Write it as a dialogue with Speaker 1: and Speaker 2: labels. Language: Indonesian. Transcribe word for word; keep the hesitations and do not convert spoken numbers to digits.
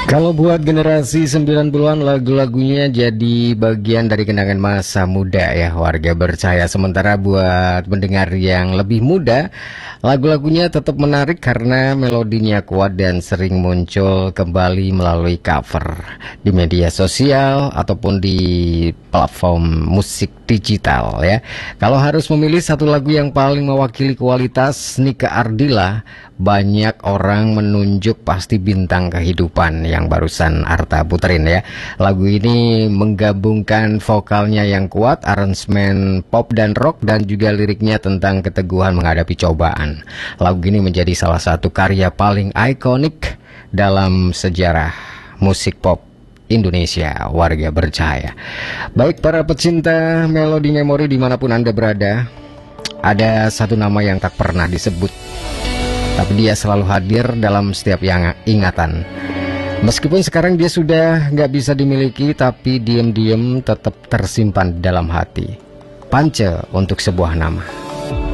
Speaker 1: Kalau buat generasi sembilan puluhan lagu-lagunya jadi bagian dari kenangan masa muda ya warga percaya. Sementara buat pendengar yang lebih muda, lagu-lagunya tetap menarik karena melodinya kuat dan sering muncul kembali melalui cover di media sosial ataupun di platform musik digital ya. Kalau harus memilih satu lagu yang paling mewakili kualitas Nika Ardila, banyak orang menunjuk pasti Bintang Kehidupan yang barusan Arta puterin ya. Lagu ini menggabungkan vokalnya yang kuat, aransemen pop dan rock, dan juga liriknya tentang keteguhan menghadapi cobaan. Lagu ini menjadi salah satu karya paling ikonik dalam sejarah musik pop Indonesia, warga percaya. Baik para pecinta melodi memori dimanapun Anda berada, ada satu nama yang tak pernah disebut, tapi dia selalu hadir dalam setiap yang ingatan. Meskipun sekarang dia sudah nggak bisa dimiliki, tapi diam-diam tetap tersimpan dalam hati. Pance untuk sebuah nama.